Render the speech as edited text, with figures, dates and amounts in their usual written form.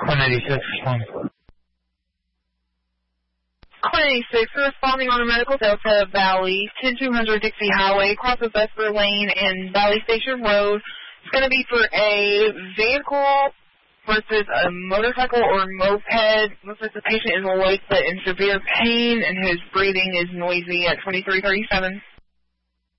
186, responding. 186, responding on a medical Delta Valley, 10200 Dixie Highway, crosses Vesper Lane and Valley Station Road. It's going to be for a vehicle versus a motorcycle or moped. Looks like the patient is awake but in severe pain, and his breathing is noisy at 2337.